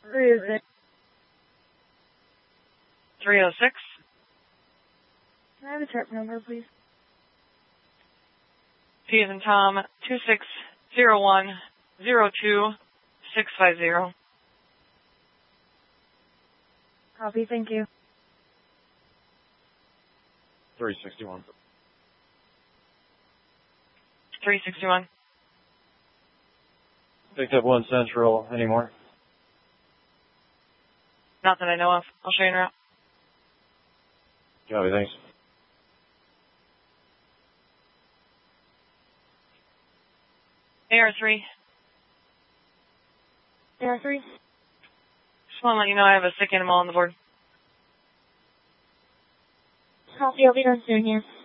306. 306. Can I have a trip number, please? P as in Tom, 260102-650. Copy, thank you. 361. 361. Picked up 1 Central. Any more? Not that I know of. I'll show you en route. Copy, thanks. AR3. AR3? Just want to let you know I have a sick animal on the board. Copy, I'll be done soon here.